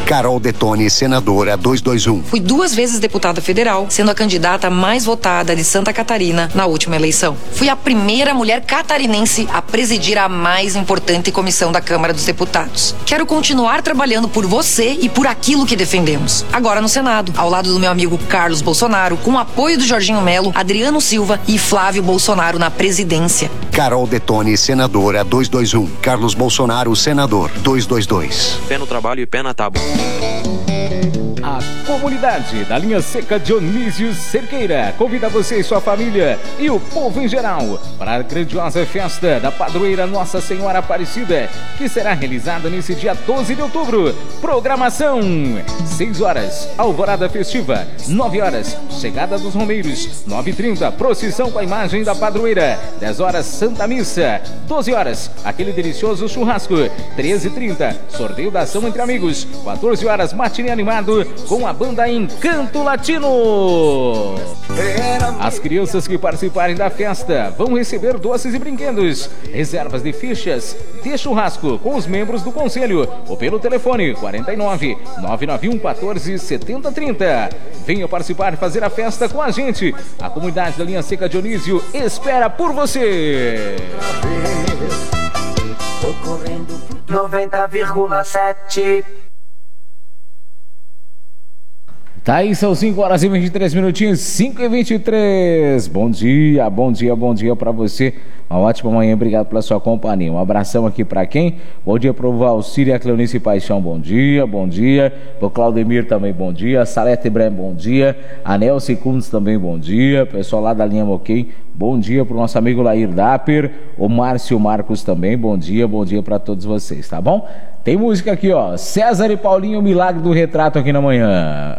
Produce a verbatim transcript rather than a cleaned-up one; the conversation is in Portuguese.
Carol Detoni, senadora dois dois um. Fui duas vezes deputada federal, sendo a candidata mais votada de Santa Catarina na última eleição. Fui a primeira mulher catarinense a presidir a mais importante comissão da Câmara dos Deputados. Quero continuar trabalhando por você e por aquilo que defendemos. Agora no Senado, ao lado do meu amigo Carlos Bolsonaro, com o apoio do Jorginho Melo, Adriano Silva e Flávio Bolsonaro na presidência. Carol Detoni, senadora dois dois um. Carlos Bolsonaro, senador dois dois dois. Pé no trabalho e pé na tábua. A comunidade da linha seca Dionísio Cerqueira convida você e sua família e o povo em geral para a grandiosa festa da padroeira Nossa Senhora Aparecida, que será realizada nesse dia doze de outubro. Programação: seis horas, alvorada festiva; nove horas, chegada dos romeiros; nove e trinta, procissão com a imagem da padroeira; dez horas, Santa Missa; doze horas, aquele delicioso churrasco; treze e trinta, sorteio da ação entre amigos; quatorze horas, matinê animado com a banda Encanto Latino. As crianças que participarem da festa vão receber doces e brinquedos, reservas de fichas de churrasco com os membros do conselho ou pelo telefone quarenta e nove, nove nove um, quatorze, setenta, trinta. Venha participar e fazer a festa com a gente. A comunidade da linha seca Dionísio espera por você. noventa vírgula sete. Tá aí, são cinco horas e vinte e três minutinhos, cinco e vinte e três. Bom dia, bom dia, bom dia pra você. Uma ótima manhã, obrigado pela sua companhia. Um abração aqui pra quem? Bom dia pro Valcírio e a Cleonice Paixão, bom dia, bom dia. Pro Claudemir também, bom dia. Salete Ibrahim, bom dia. A Nelson Kundes também, bom dia. Pessoal lá da linha Moquém, bom dia pro nosso amigo Lair Dapper. O Márcio Marcos também, bom dia, bom dia pra todos vocês, tá bom? Tem música aqui, ó. César e Paulinho, o Milagre do Retrato aqui na manhã.